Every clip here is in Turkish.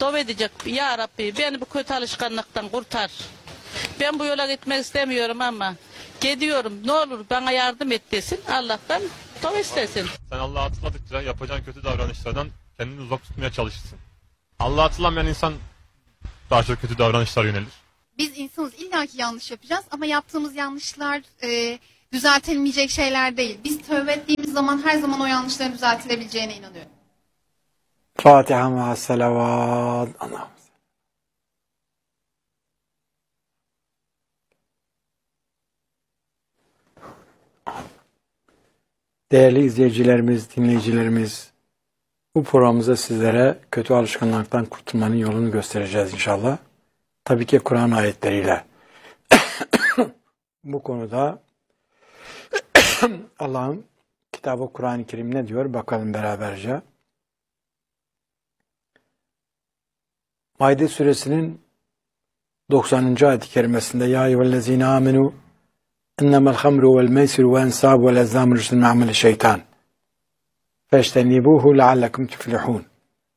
dua edecek. Ya Rabbi beni bu kötü alışkanlıktan kurtar. Ben bu yola gitmek istemiyorum ama gidiyorum. Ne olur bana yardım et desin. Allah'tan dua istesin. Sen Allah'ı hatırladıkça yapacağın kötü davranışlardan kendini uzak tutmaya çalışırsın. Allah'ı hatırlamayan insan daha çok kötü davranışlara yönelir. Biz insanız, illaki yanlış yapacağız ama yaptığımız yanlışlar düzeltilmeyecek şeyler değil. Biz tövbe ettiğimiz zaman her zaman o yanlışların düzeltilebileceğine inanıyorum. Fatiha ma'as salavat. Allah'ım. Değerli izleyicilerimiz, dinleyicilerimiz, bu programımızda sizlere kötü alışkanlıktan kurtulmanın yolunu göstereceğiz inşallah. Tabii ki Kur'an ayetleriyle. Bu konuda Allah'ın kitabı Kur'an-ı Kerim ne diyor? Bakalım beraberce. Maide suresinin 90. ayet-i kerimesinde Ya eyyühellezine amenu innemel hamru vel meysiru ve ensabu vel ezzamu rüsün me'ameli şeytan feştenibuhu leallekum tuflihun.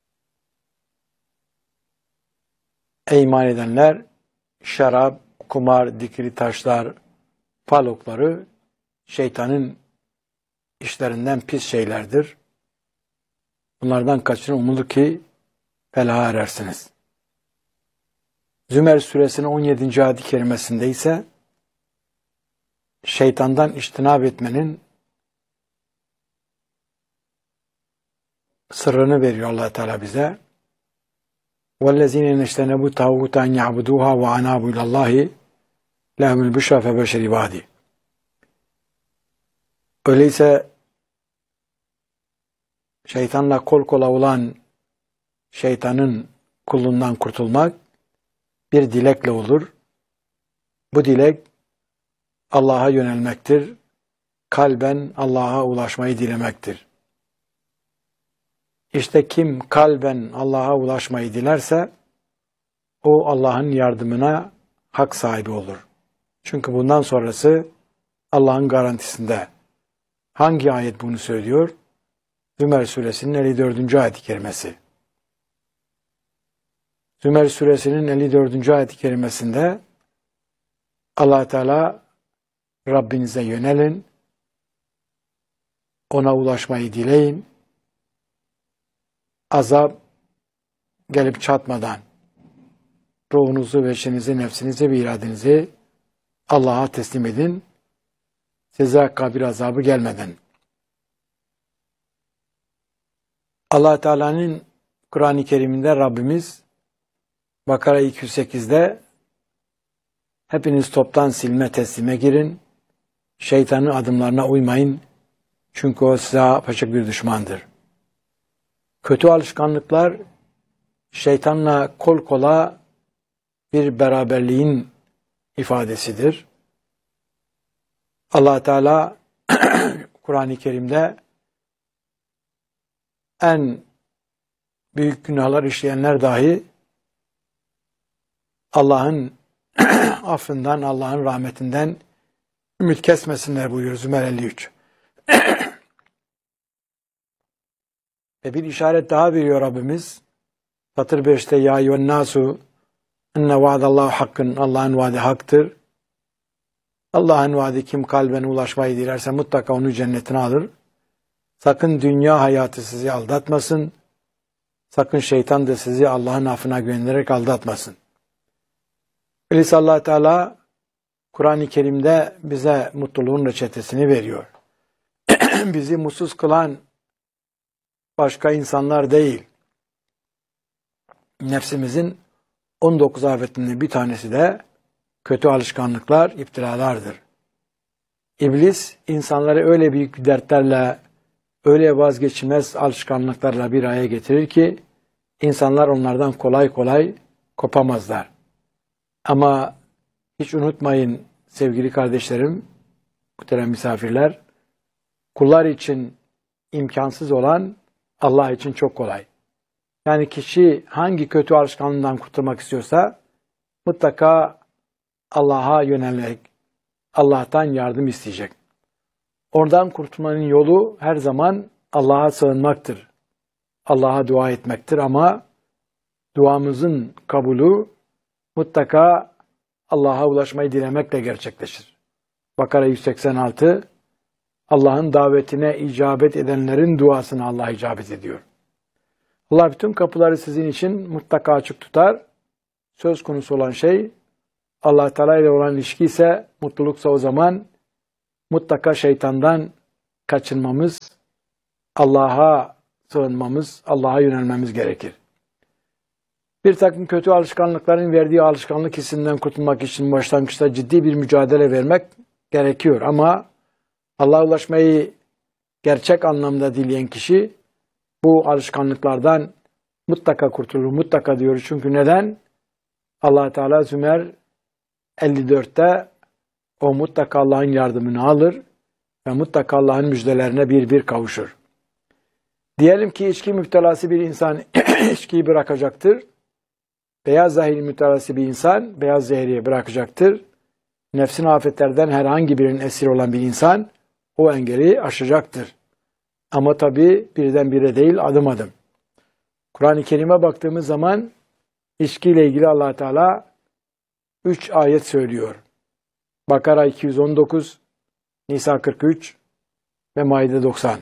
Ey iman edenler, şarap, kumar, dikili taşlar, falokları şeytanın işlerinden pis şeylerdir. Bunlardan kaçının umulur ki felaha erersiniz. Zümer suresinin 17. ayet-i kerimesinde ise şeytandan içtinab etmenin sırrını veriyor Allah Teala bize. وَالَّذ۪ينَ نَشْتَنَبُوا تَاغُوتَ اَنْ يَعْبُدُوهَا وَعَنَابُوا اِلَى اللّٰهِ لَهُمُ الْبُشْرَى فَبَشِّرْ عِبَادِهِ. Öyleyse şeytanla kol kola olan şeytanın kulluğundan kurtulmak bir dilekle olur. Bu dilek Allah'a yönelmektir. Kalben Allah'a ulaşmayı dilemektir. İşte kim kalben Allah'a ulaşmayı dilerse o Allah'ın yardımına hak sahibi olur. Çünkü bundan sonrası Allah'ın garantisinde. Hangi ayet bunu söylüyor? Zümer suresinin 54. ayet-i kerimesi. Zümer suresinin 54. ayet-i kerimesinde Allah Teala Rabbinize yönelin, ona ulaşmayı dileyin, azap gelip çatmadan ruhunuzu, veçenizi, nefsinizi ve iradenizi Allah'a teslim edin, size kabir azabı gelmeden. Allah Teala'nın Kur'an-ı Kerim'inde Rabbimiz Bakara 208'de hepiniz toptan silme teslime girin, şeytanın adımlarına uymayın çünkü o size apaçık bir düşmandır. Kötü alışkanlıklar şeytanla kol kola bir beraberliğin ifadesidir. Allah Teala Kur'an-ı Kerim'de en büyük günahlar işleyenler dahi Allah'ın affından, Allah'ın rahmetinden ümit kesmesinler buyuruyor Zümer 53. Ve bir işaret daha veriyor Rabbimiz. Fatır 5'te Ya eyyühennâsu inne vaadallahu hakkın. Allah'ın vaadi haktır. Allah'ın vaadi kim kalbine ulaşmayı dilerse mutlaka onu cennetine alır. Sakın dünya hayatı sizi aldatmasın. Sakın şeytan da sizi Allah'ın affına güvenerek aldatmasın. Öyleyse Allah Teala Kur'an-ı Kerim'de bize mutluluğun reçetesini veriyor. Bizi mutsuz kılan başka insanlar değil. Nefsimizin 19 afetinden bir tanesi de kötü alışkanlıklar, iptilalardır. İblis insanları öyle büyük dertlerle, öyle vazgeçilmez alışkanlıklarla bir araya getirir ki insanlar onlardan kolay kolay kopamazlar. Ama hiç unutmayın sevgili kardeşlerim, muhterem misafirler, kullar için imkansız olan Allah için çok kolay. Yani kişi hangi kötü alışkanlığından kurtulmak istiyorsa mutlaka Allah'a yönelmek, Allah'tan yardım isteyecek. Oradan kurtulmanın yolu her zaman Allah'a sığınmaktır. Allah'a dua etmektir ama duamızın kabulü mutlaka Allah'a ulaşmayı dilemekle gerçekleşir. Bakara 186 Allah'ın davetine icabet edenlerin duasına Allah icabet ediyor. Allah bütün kapıları sizin için mutlaka açık tutar. Söz konusu olan şey Allah Teala ile olan ilişki ise, mutluluksa o zaman mutlaka şeytandan kaçınmamız, Allah'a sığınmamız, Allah'a yönelmemiz gerekir. Bir takım kötü alışkanlıkların verdiği alışkanlık hissinden kurtulmak için başlangıçta ciddi bir mücadele vermek gerekiyor. Ama Allah'a ulaşmayı gerçek anlamda dileyen kişi bu alışkanlıklardan mutlaka kurtulur, mutlaka diyoruz. Çünkü neden? Allah Teala Zümer 54'te o mutlaka Allah'ın yardımını alır ve mutlaka Allah'ın müjdelerine bir kavuşur. Diyelim ki içki müptelası bir insan içkiyi bırakacaktır. Beyaz zehri müptelası bir insan beyaz zehriyi bırakacaktır. Nefsin afetlerden herhangi birinin esiri olan bir insan o engeli aşacaktır. Ama tabi birdenbire değil, adım adım. Kur'an-ı Kerim'e baktığımız zaman içkiyle ilgili Allah Teala 3 ayet söylüyor. Bakara 219, Nisa 43 ve Maide 90.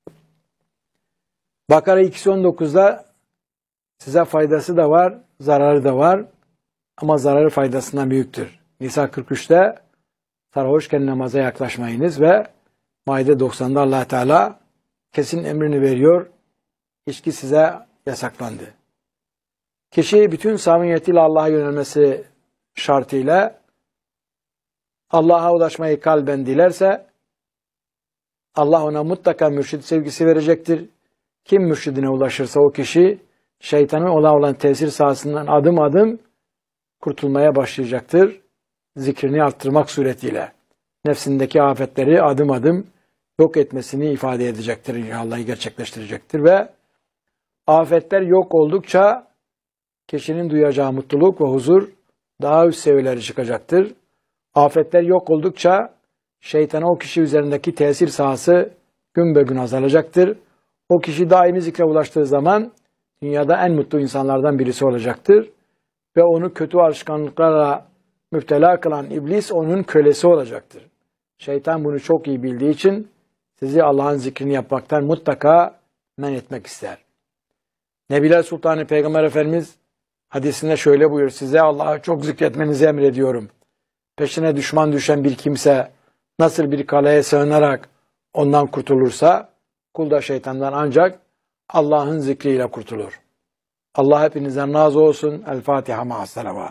Bakara 219'da size faydası da var, zararı da var ama zararı faydasından büyüktür. Nisa 43'te sarhoşken namaza yaklaşmayınız ve Maide 90'da Allah Teala kesin emrini veriyor. İçki size yasaklandı. Kişi bütün samimiyetiyle Allah'a yönelmesi şartıyla Allah'a ulaşmayı kalben dilerse Allah ona mutlaka mürşid sevgisi verecektir. Kim mürşidine ulaşırsa o kişi şeytanın ona olan tesir sahasından adım adım kurtulmaya başlayacaktır. Zikrini arttırmak suretiyle. Nefsindeki afetleri adım adım yok etmesini ifade edecektir. İnşallah'ı gerçekleştirecektir ve afetler yok oldukça kişinin duyacağı mutluluk ve huzur daha üst seviyelere çıkacaktır. Afetler yok oldukça şeytana o kişi üzerindeki tesir sahası gün be gün azalacaktır. O kişi daimi zikre ulaştığı zaman dünyada en mutlu insanlardan birisi olacaktır. Ve onu kötü alışkanlıklarla müptela kılan iblis onun kölesi olacaktır. Şeytan bunu çok iyi bildiği için sizi Allah'ın zikrini yapmaktan mutlaka men etmek ister. Nebiler Sultanı Peygamber Efendimiz hadisinde şöyle buyuruyor: size Allah'ı çok zikretmenizi emrediyorum. Peşine düşman düşen bir kimse nasıl bir kaleye sığınarak ondan kurtulursa, kul da şeytandan ancak Allah'ın zikriyle kurtulur. Allah hepinizden razı olsun. El Fatiha ma'as salavat.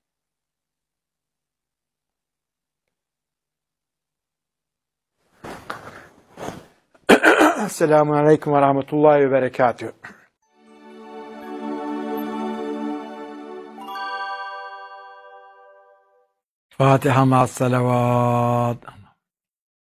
Esselamu Aleyküm ve Rahmetullahi ve Berekatühü. Fatiha ma'as salavat.